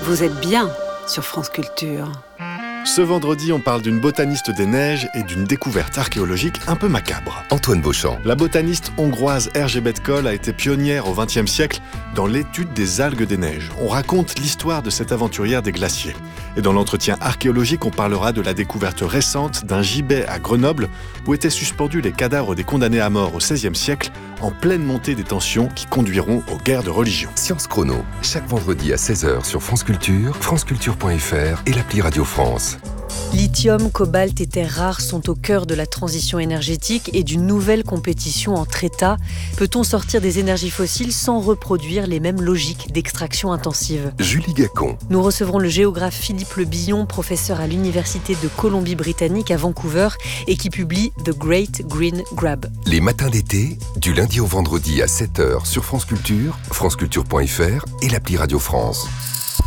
Vous êtes bien sur France Culture. Ce vendredi, on parle d'une botaniste des neiges et d'une découverte archéologique un peu macabre. Antoine Beauchamp. La botaniste hongroise Erzsébet Koll a été pionnière au XXe siècle dans l'étude des algues des neiges. On raconte l'histoire de cette aventurière des glaciers. Et dans l'entretien archéologique, on parlera de la découverte récente d'un gibet à Grenoble où étaient suspendus les cadavres des condamnés à mort au XVIe siècle en pleine montée des tensions qui conduiront aux guerres de religion. Science Chrono, chaque vendredi à 16h sur France Culture, franceculture.fr et l'appli Radio France. Lithium, cobalt et terres rares sont au cœur de la transition énergétique et d'une nouvelle compétition entre États. Peut-on sortir des énergies fossiles sans reproduire les mêmes logiques d'extraction intensive ? Julie Gacon. Nous recevrons le géographe Philippe Le Billon, professeur à l'Université de Colombie-Britannique à Vancouver et qui publie The Great Green Grab. Les matins d'été, du lundi au vendredi à 7h sur France Culture, franceculture.fr et l'appli Radio France.